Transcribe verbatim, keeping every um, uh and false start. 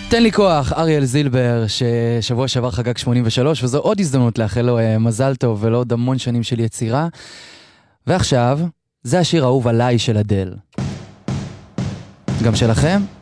תן לי כוח, אריאל זילבר, ששבוע שעבר חגג שמונים ושלוש, וזו עוד הזדמנות לאחל לו מזל טוב ולא עוד המון שנים של יצירה. ועכשיו, זה השיר האהוב עליי של אדל. גם שלכם?